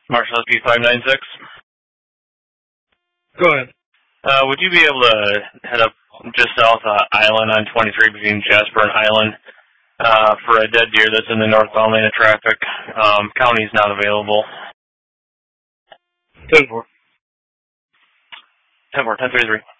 Marshall SP596. Go ahead. Would you be able to head up just south Island on 23 between Jasper and Island for a dead deer that's in the northbound lane of traffic? County's not available. 10-4. 10-4, 10-33.